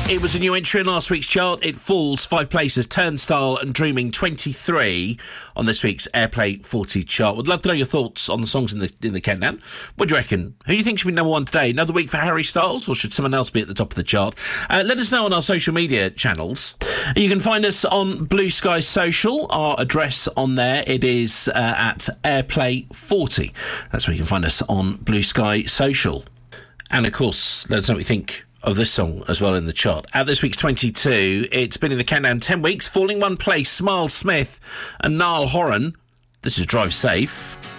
It was a new entry in last week's chart. It falls 5 places. Turnstile and Dreaming 23 on this week's Airplay 40 chart. Would love to know your thoughts on the songs in the countdown. What do you reckon? Who do you think should be number one today? Another week for Harry Styles, or should someone else be at the top of the chart? Let us know on our social media channels. You can find us on Blue Sky Social. Our address on there, it is at Airplay 40. That's where you can find us on Blue Sky Social. And of course, let us know what you think of this song as well in the chart. At this week's 22, it's been in the countdown 10 weeks, falling one place, Miles Smith and Niall Horan. This is Drive Safe.